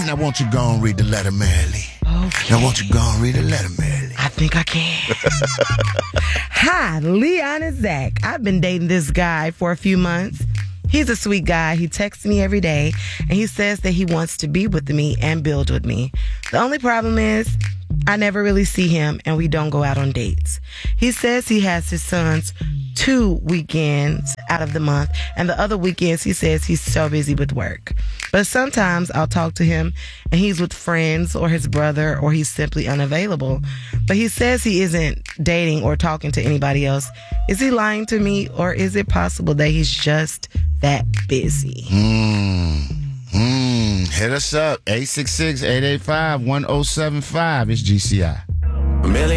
Now won't you go and read the letter, Mary Lee? Okay. Now won't you go and read the letter, Mary Lee? I think I can. Hi, Leon and Zach. I've been dating this guy for a few months. He's a sweet guy. He texts me every day, and he says that he wants to be with me and build with me. The only problem is I never really see him, and we don't go out on dates. He says he has his son's 2 weekends out of the month, and the other weekends he says he's so busy with work. But sometimes I'll talk to him, and he's with friends or his brother, or he's simply unavailable. But he says he isn't dating or talking to anybody else. Is he lying to me, or is it possible that he's just that busy? Hit us up, 866-885-1075. It's GCI.